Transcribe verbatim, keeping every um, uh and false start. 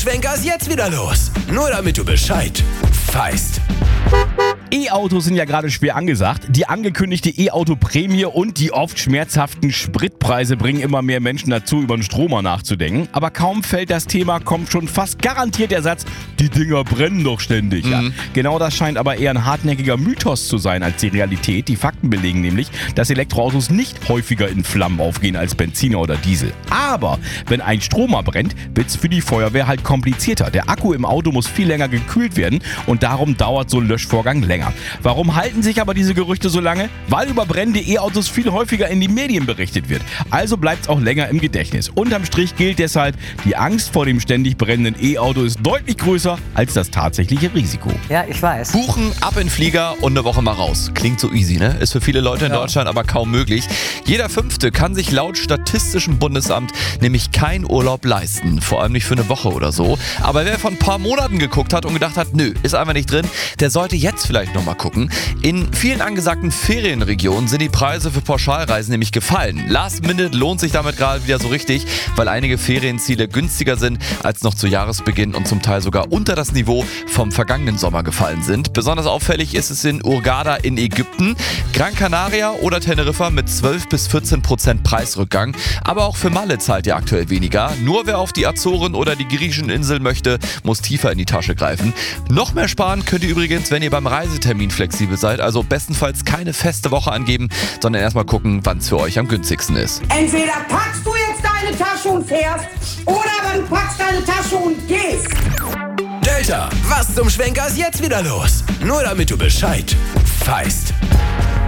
Schwenker ist jetzt wieder los. Nur damit du Bescheid weißt. E-Autos sind ja gerade schwer angesagt. Die angekündigte E-Auto-Prämie und die oft schmerzhaften Spritpreise bringen immer mehr Menschen dazu, über den Stromer nachzudenken. Aber kaum fällt das Thema, kommt schon fast garantiert der Satz, die Dinger brennen doch ständig. Mhm. Ja, genau das scheint aber eher ein hartnäckiger Mythos zu sein als die Realität. Die Fakten belegen nämlich, dass Elektroautos nicht häufiger in Flammen aufgehen als Benziner oder Diesel. Aber wenn ein Stromer brennt, wird es für die Feuerwehr halt komplizierter. Der Akku im Auto muss viel länger gekühlt werden und darum dauert so ein Löschvorgang länger. Warum halten sich aber diese Gerüchte so lange? Weil über brennende E-Autos viel häufiger in die Medien berichtet wird. Also bleibt es auch länger im Gedächtnis. Unterm Strich gilt deshalb, die Angst vor dem ständig brennenden E-Auto ist deutlich größer als das tatsächliche Risiko. Ja, ich weiß. Buchen, ab in den Flieger und eine Woche mal raus. Klingt so easy, ne? Ist für viele Leute in ja. Deutschland aber kaum möglich. Jeder Fünfte kann sich laut Statistischem Bundesamt nämlich keinen Urlaub leisten. Vor allem nicht für eine Woche oder so. Aber wer vor ein paar Monaten geguckt hat und gedacht hat, nö, ist einfach nicht drin, der sollte jetzt vielleicht noch mal gucken. In vielen angesagten Ferienregionen sind die Preise für Pauschalreisen nämlich gefallen. Last Minute lohnt sich damit gerade wieder so richtig, weil einige Ferienziele günstiger sind als noch zu Jahresbeginn und zum Teil sogar unter das Niveau vom vergangenen Sommer gefallen sind. Besonders auffällig ist es in Hurghada in Ägypten, Gran Canaria oder Teneriffa mit zwölf bis vierzehn Prozent Preisrückgang. Aber auch für Malle zahlt ihr aktuell weniger. Nur wer auf die Azoren oder die griechischen Inseln möchte, muss tiefer in die Tasche greifen. Noch mehr sparen könnt ihr übrigens, wenn ihr beim Reisetermin flexibel seid. Also bestenfalls keine feste Woche angeben, sondern erstmal gucken, wann es für euch am günstigsten ist. Entweder packst du jetzt deine Tasche und fährst, oder du packst deine Tasche und gehst. Delta, was zum Schwenker ist jetzt wieder los? Nur damit du Bescheid weißt.